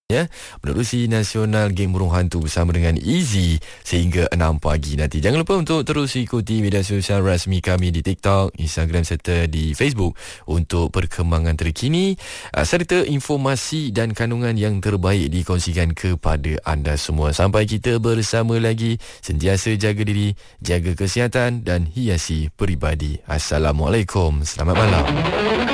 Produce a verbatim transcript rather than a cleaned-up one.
Ya, menerusi Nasional Geng Burung Hantu bersama dengan Easy sehingga enam pagi nanti. Jangan lupa untuk terus ikuti media sosial rasmi kami di TikTok, Instagram serta di Facebook untuk perkembangan terkini serta informasi dan kandungan yang terbaik dikongsikan kepada anda semua. Sampai kita bersama lagi, sentiasa jaga diri, jaga kesihatan dan hiasi peribadi. Assalamualaikum. Selamat malam.